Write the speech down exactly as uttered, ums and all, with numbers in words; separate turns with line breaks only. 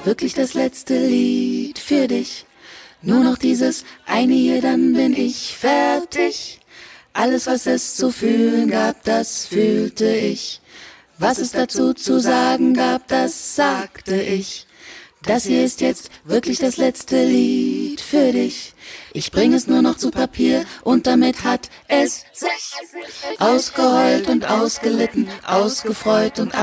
wirklich das letzte Lied für dich. Nur noch dieses eine hier, dann bin ich fertig. Alles, was es zu fühlen gab, das fühlte ich. Was es dazu zu sagen gab, das sagte ich. Das hier ist jetzt wirklich das letzte Lied für dich. Ich bring es nur noch zu Papier und damit hat es sich ausgeheult und ausgelitten, ausgefreut und